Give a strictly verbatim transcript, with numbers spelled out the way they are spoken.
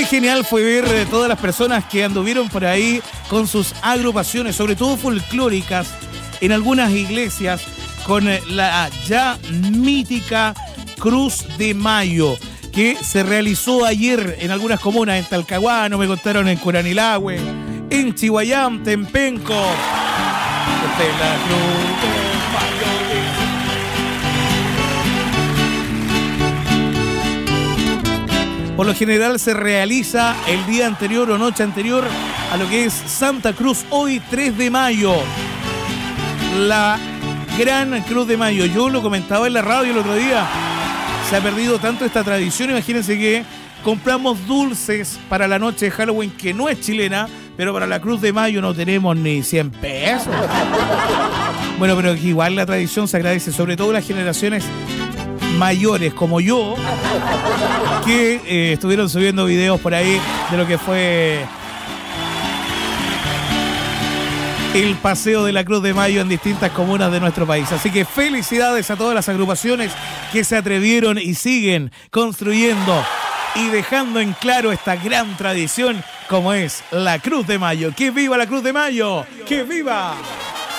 Qué genial fue ver eh, todas las personas que anduvieron por ahí con sus agrupaciones, sobre todo folclóricas, en algunas iglesias, con eh, la ya mítica Cruz de Mayo, que se realizó ayer en algunas comunas, en Talcahuano, me contaron en Curanilahue, en Chihuayán, Tempenco. Esta es la Cruz de Mayo. Por lo general se realiza el día anterior o noche anterior a lo que es Santa Cruz, hoy tres de mayo. La gran Cruz de Mayo. Yo lo comentaba en la radio el otro día. Se ha perdido tanto esta tradición. Imagínense que compramos dulces para la noche de Halloween, que no es chilena, pero para la Cruz de Mayo no tenemos ni cien pesos. Bueno, pero igual la tradición se agradece, sobre todo las generaciones mayores como yo, que eh, estuvieron subiendo videos por ahí de lo que fue el paseo de la Cruz de Mayo en distintas comunas de nuestro país. Así que felicidades a todas las agrupaciones que se atrevieron y siguen construyendo y dejando en claro esta gran tradición como es la Cruz de Mayo. ¡Que viva la Cruz de Mayo! ¡Que viva!